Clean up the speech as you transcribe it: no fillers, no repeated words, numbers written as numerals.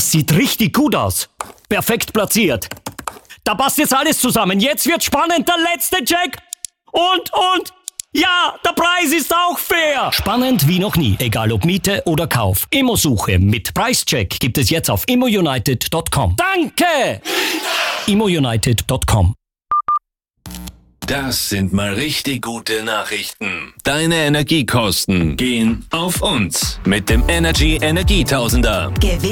Das sieht richtig gut aus. Perfekt platziert. Da passt jetzt alles zusammen. Jetzt wird spannend. Der letzte Check. Und. Ja, der Preis ist auch fair. Spannend wie noch nie. Egal ob Miete oder Kauf. Immosuche mit Preischeck gibt es jetzt auf immounited.com. Danke! immounited.com. Das sind mal richtig gute Nachrichten. Deine Energiekosten gehen auf uns. Mit dem Energy Energietausender.